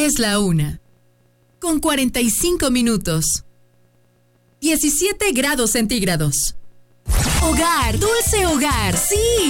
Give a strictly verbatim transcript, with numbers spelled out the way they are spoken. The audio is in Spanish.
Es la una, con cuarenta y cinco minutos. diecisiete grados centígrados. Hogar, dulce hogar, sí.